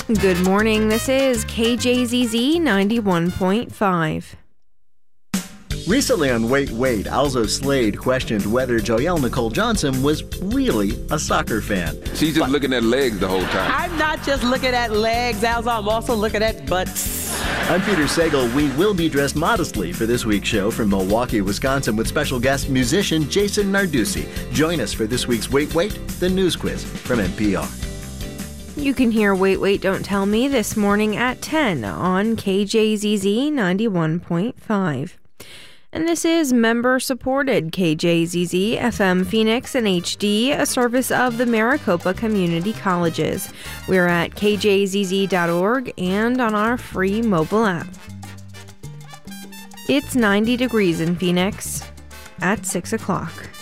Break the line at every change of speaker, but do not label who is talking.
Good morning. This is KJZZ 91.5.
Recently on Wait, Wait, Alzo Slade questioned whether Joelle Nicole Johnson was really a soccer fan.
She's just looking at legs the whole time.
I'm not just looking at legs, Alzo. I'm also looking at butts.
I'm Peter Sagal. We will be dressed modestly for this week's show from Milwaukee, Wisconsin, with special guest musician Jason Narducci. Join us for this week's Wait, Wait, the news quiz from NPR.
You can hear Wait, Wait, Don't Tell Me this morning at 10 on KJZZ 91.5. And this is member-supported KJZZ FM Phoenix and HD, a service of the Maricopa Community Colleges. We're at kjzz.org and on our free mobile app. It's 90 degrees in Phoenix at 6 o'clock.